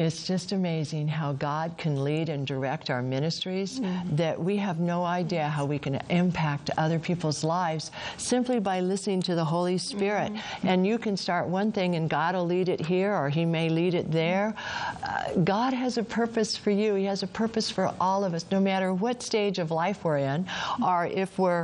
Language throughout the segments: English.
It's just amazing how God can lead and direct our ministries, that we have no idea how we can impact other people's lives simply by listening to the Holy Spirit. And you can start one thing and God will lead it here, or He may lead it there. God has a purpose for you. He has a purpose for all of us, no matter what stage of life we're in, or if we're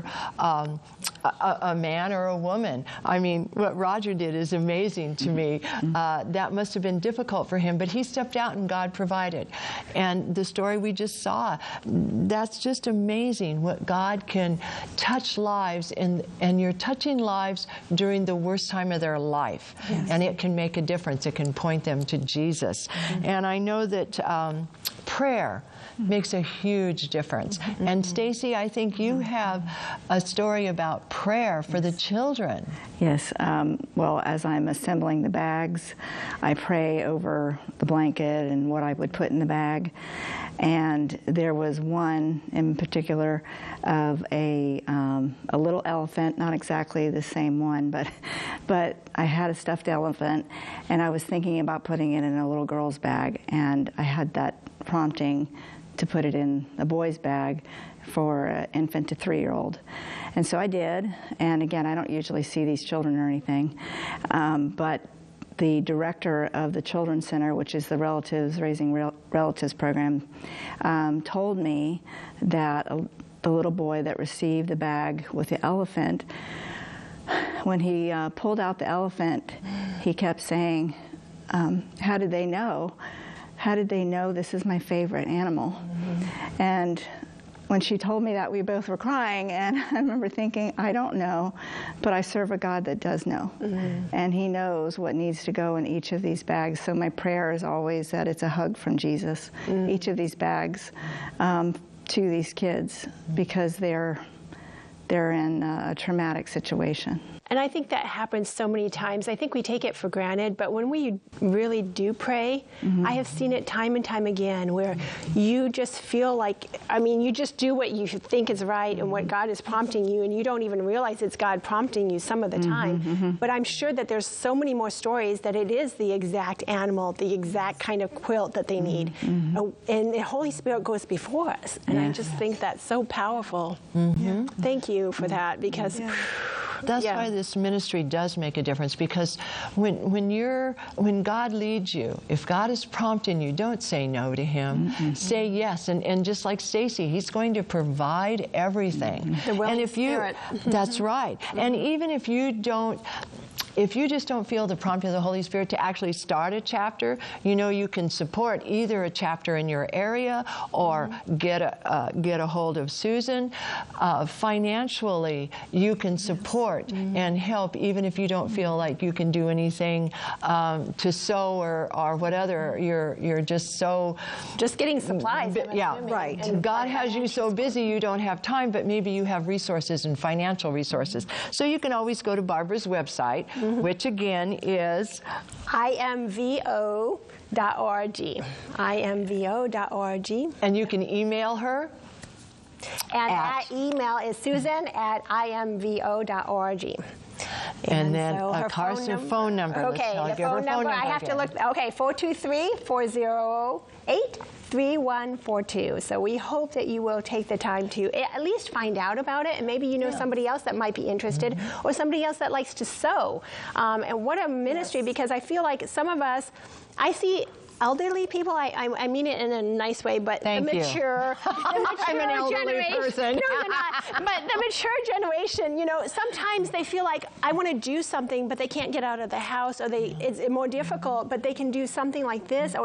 a man or a woman. I mean, what Roger did is amazing to me. That must have been difficult for him, but he stepped out and God provided. And the story we just saw, that's just amazing what God can touch lives, and you're touching lives during the worst time of their life. Yes. And it can make a difference. It can point them to Jesus. And I know that prayer makes a huge difference. And Stacy, I think you have a story about prayer for the children. Yes. Well, as I'm assembling the bags, I pray over the blanket and what I would put in the bag. And there was one in particular of a little elephant, not exactly the same one, but I had a stuffed elephant, and I was thinking about putting it in a little girl's bag, and I had that prompting to put it in a boy's bag for an infant to 3-year-old. And so I did, and again, I don't usually see these children or anything, but the director of the Children's Center, which is the Raising Relatives program, told me that the little boy that received the bag with the elephant, when he pulled out the elephant, he kept saying, how did they know? How did they know this is my favorite animal? And when she told me that, we both were crying, and I remember thinking, I don't know, but I serve a God that does know. And He knows what needs to go in each of these bags. So my prayer is always that it's a hug from Jesus, each of these bags, to these kids, because they're in a traumatic situation. And I think that happens so many times. I think we take it for granted, but when we really do pray, I have seen it time and time again, where you just feel like, I mean, you just do what you think is right and what God is prompting you, and you don't even realize it's God prompting you some of the time. But I'm sure that there's so many more stories that it is the exact animal, the exact kind of quilt that they need. And the Holy Spirit goes before us. And I just think that's so powerful. Thank you for that, because that's why this ministry does make a difference, because when God leads you, if God is prompting you, don't say no to Him. Say yes, and just like Stacy, He's going to provide everything. And if you, that's right. And even if you don't, if you just don't feel the prompting of the Holy Spirit to actually start a chapter, you know you can support either a chapter in your area or get a hold of Susan. Financially, you can support and help, even if you don't feel like you can do anything to sew or whatever. You're just so... Just getting supplies. Yeah, right. And God has you so busy you don't have time, but maybe you have resources and financial resources. So you can always go to Barbara's website, which again is imvo.org. imvo.org. And you can email her. And that email is susan@imvo.org. And then her Carson phone number. Okay, the phone number, I have to look. Okay, 423-408-3142. So we hope that you will take the time to at least find out about it, and maybe you know somebody else that might be interested, or somebody else that likes to sew. And what a ministry, because I feel like some of us, I see elderly people, I mean it in a nice way, but the mature I'm an elderly person. No, you're not. But the mature generation, you know, sometimes they feel like I want to do something, but they can't get out of the house, or it's more difficult, but they can do something like this, or